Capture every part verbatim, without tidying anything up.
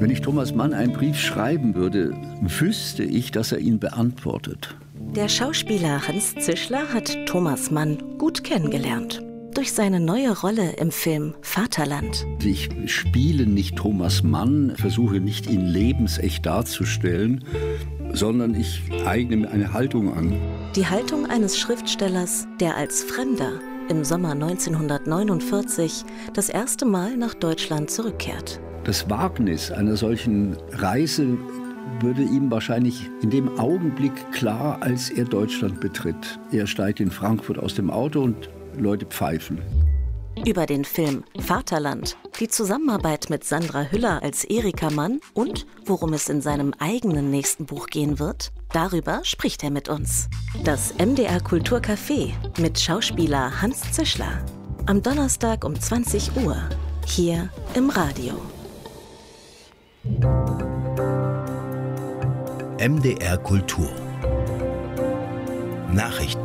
Wenn ich Thomas Mann einen Brief schreiben würde, wüsste ich, dass er ihn beantwortet. Der Schauspieler Hans Zischler hat Thomas Mann gut kennengelernt. Durch seine neue Rolle im Film Vaterland. Ich spiele nicht Thomas Mann, versuche nicht, ihn lebensecht darzustellen, sondern ich eigne mir eine Haltung an. Die Haltung eines Schriftstellers, der als Fremder im Sommer neunzehnhundertneunundvierzig das erste Mal nach Deutschland zurückkehrt. Das Wagnis einer solchen Reise würde ihm wahrscheinlich in dem Augenblick klar, als er Deutschland betritt. Er steigt in Frankfurt aus dem Auto und Leute pfeifen. Über den Film Vaterland, die Zusammenarbeit mit Sandra Hüller als Erika Mann und worum es in seinem eigenen nächsten Buch gehen wird, darüber spricht er mit uns. Das M D R Kulturcafé mit Schauspieler Hans Zischler. Am Donnerstag um zwanzig Uhr, hier im Radio. M D R Kultur. Nachrichten.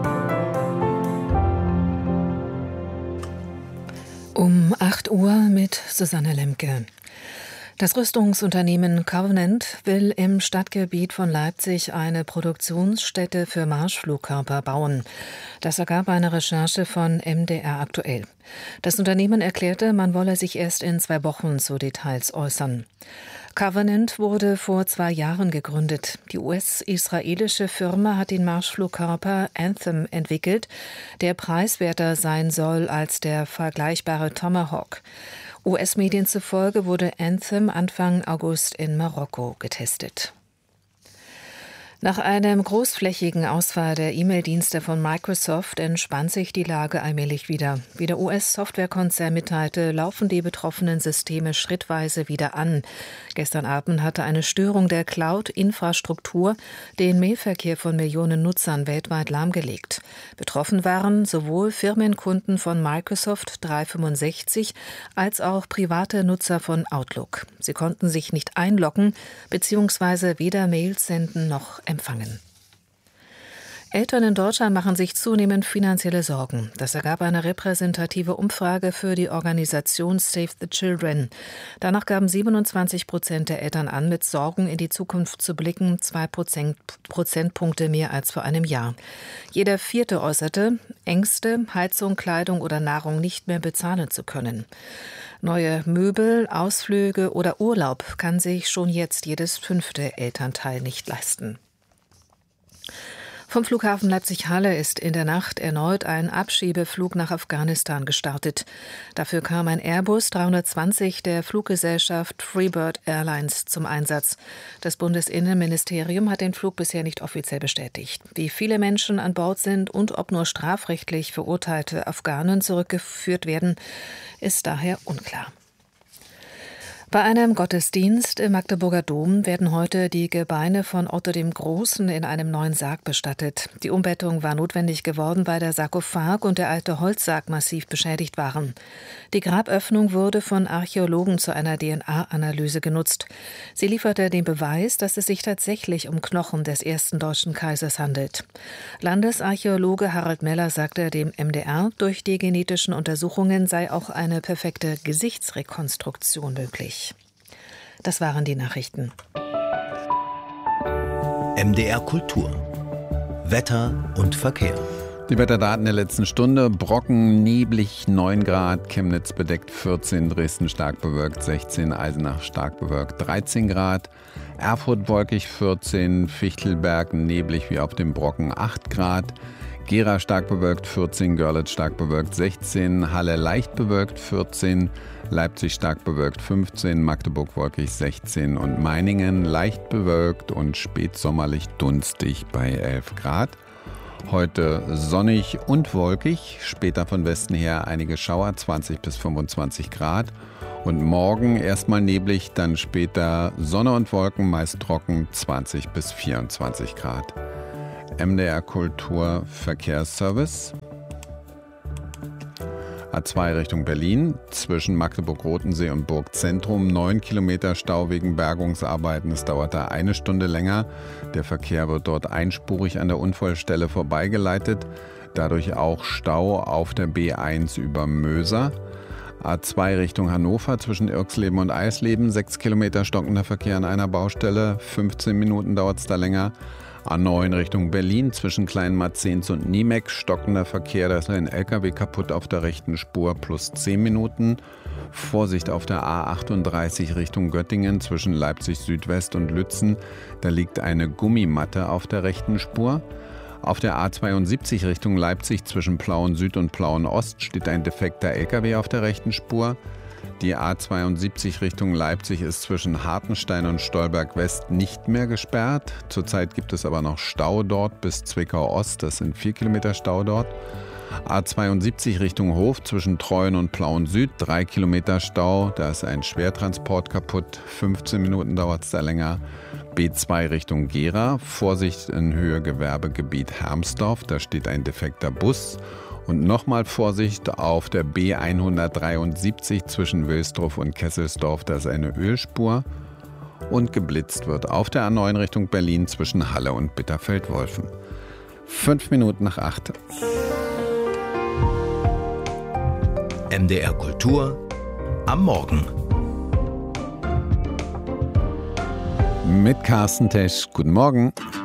Um acht Uhr mit Susanne Lemke. Das Rüstungsunternehmen Covenant will im Stadtgebiet von Leipzig eine Produktionsstätte für Marschflugkörper bauen. Das ergab eine Recherche von M D R aktuell. Das Unternehmen erklärte, man wolle sich erst in zwei Wochen zu Details äußern. Covenant wurde vor zwei Jahren gegründet. Die U S-israelische Firma hat den Marschflugkörper Anthem entwickelt, der preiswerter sein soll als der vergleichbare Tomahawk. U S-Medien zufolge wurde Anthem Anfang August in Marokko getestet. Nach einem großflächigen Ausfall der E-Mail-Dienste von Microsoft entspannt sich die Lage allmählich wieder. Wie der U S-Softwarekonzern mitteilte, laufen die betroffenen Systeme schrittweise wieder an. Gestern Abend hatte eine Störung der Cloud-Infrastruktur den Mailverkehr von Millionen Nutzern weltweit lahmgelegt. Betroffen waren sowohl Firmenkunden von Microsoft dreihundertfünfundsechzig als auch private Nutzer von Outlook. Sie konnten sich nicht einloggen bzw. weder Mails senden noch empfangen. Eltern in Deutschland machen sich zunehmend finanzielle Sorgen. Das ergab eine repräsentative Umfrage für die Organisation Save the Children. Danach gaben siebenundzwanzig Prozent der Eltern an, mit Sorgen in die Zukunft zu blicken, zwei Prozentpunkte mehr als vor einem Jahr. Jeder Vierte äußerte, Ängste, Heizung, Kleidung oder Nahrung nicht mehr bezahlen zu können. Neue Möbel, Ausflüge oder Urlaub kann sich schon jetzt jedes fünfte Elternteil nicht leisten. Vom Flughafen Leipzig-Halle ist in der Nacht erneut ein Abschiebeflug nach Afghanistan gestartet. Dafür kam ein Airbus dreihundertzwanzig der Fluggesellschaft Freebird Airlines zum Einsatz. Das Bundesinnenministerium hat den Flug bisher nicht offiziell bestätigt. Wie viele Menschen an Bord sind und ob nur strafrechtlich verurteilte Afghanen zurückgeführt werden, ist daher unklar. Bei einem Gottesdienst im Magdeburger Dom werden heute die Gebeine von Otto dem Großen in einem neuen Sarg bestattet. Die Umbettung war notwendig geworden, weil der Sarkophag und der alte Holzsarg massiv beschädigt waren. Die Graböffnung wurde von Archäologen zu einer D N A-Analyse genutzt. Sie lieferte den Beweis, dass es sich tatsächlich um Knochen des ersten deutschen Kaisers handelt. Landesarchäologe Harald Meller sagte dem M D R, durch die genetischen Untersuchungen sei auch eine perfekte Gesichtsrekonstruktion möglich. Das waren die Nachrichten. M D R Kultur. Wetter und Verkehr. Die Wetterdaten der letzten Stunde: Brocken, neblig neun Grad, Chemnitz bedeckt vierzehn, Dresden stark bewölkt sechzehn, Eisenach stark bewölkt dreizehn Grad, Erfurt wolkig vierzehn, Fichtelberg neblig wie auf dem Brocken acht Grad, Gera stark bewölkt vierzehn, Görlitz stark bewölkt sechzehn, Halle leicht bewölkt vierzehn, Leipzig stark bewölkt fünfzehn, Magdeburg wolkig sechzehn und Meiningen leicht bewölkt und spätsommerlich dunstig bei elf Grad. Heute sonnig und wolkig, später von Westen her einige Schauer, zwanzig bis fünfundzwanzig Grad. Und morgen erstmal neblig, dann später Sonne und Wolken, meist trocken, zwanzig bis vierundzwanzig Grad. M D R Kultur Verkehrsservice. A zwei Richtung Berlin, zwischen Magdeburg-Rotensee und Burgzentrum, neun Kilometer Stau wegen Bergungsarbeiten. Es dauert da eine Stunde länger. Der Verkehr wird dort einspurig an der Unfallstelle vorbeigeleitet. Dadurch auch Stau auf der B eins über Möser. A zwei Richtung Hannover zwischen Irxleben und Eisleben, sechs Kilometer stockender Verkehr an einer Baustelle, fünfzehn Minuten dauert es da länger. A neun Richtung Berlin zwischen Kleinmarzens und Niemeck, stockender Verkehr, da ist ein L K W kaputt auf der rechten Spur, plus zehn Minuten. Vorsicht auf der A achtunddreißig Richtung Göttingen zwischen Leipzig Südwest und Lützen, da liegt eine Gummimatte auf der rechten Spur. Auf der A zweiundsiebzig Richtung Leipzig zwischen Plauen Süd und Plauen Ost steht ein defekter L K W auf der rechten Spur. Die A zweiundsiebzig Richtung Leipzig ist zwischen Hartenstein und Stolberg West nicht mehr gesperrt. Zurzeit gibt es aber noch Stau dort bis Zwickau Ost, das sind vier Kilometer Stau dort. A zweiundsiebzig Richtung Hof zwischen Treuen und Plauen Süd, drei Kilometer Stau, da ist ein Schwertransport kaputt, fünfzehn Minuten dauert es da länger. B zwei Richtung Gera, Vorsicht in Höhe Gewerbegebiet Hermsdorf, da steht ein defekter Bus. Und nochmal Vorsicht auf der B hundertdreiundsiebzig zwischen Wilsdruff und Kesselsdorf, da ist eine Ölspur. Und geblitzt wird auf der A neun Richtung Berlin zwischen Halle und Bitterfeld-Wolfen. Fünf Minuten nach acht. M D R Kultur am Morgen. Mit Carsten Tesch. Guten Morgen.